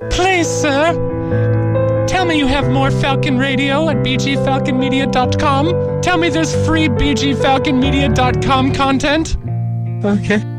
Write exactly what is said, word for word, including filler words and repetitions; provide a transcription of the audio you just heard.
Please, sir, tell me you have more Falcon Radio at b g falcon media dot com. Tell me there's free b g falcon media dot com content. Okay.